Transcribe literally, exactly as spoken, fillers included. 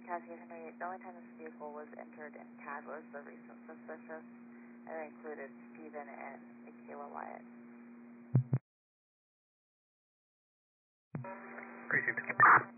Cassie Henry, the only time this vehicle was entered in C A D was the recent suspicious, and it included Stephen and Michaela Wyatt. Precinct.